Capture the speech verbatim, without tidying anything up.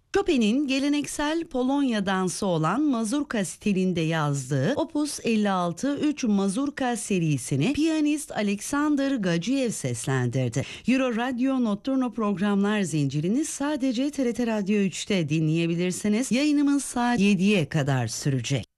Chopin'in geleneksel Polonya dansı olan mazurka stilinde yazdığı Opus elli altı üç Mazurka serisini piyanist Alexander Gaciev seslendirdi. Euro Radyo Notturno programlar zincirini sadece T R T Radyo üçte dinleyebilirsiniz. Yayınımız saat yediye kadar sürecek.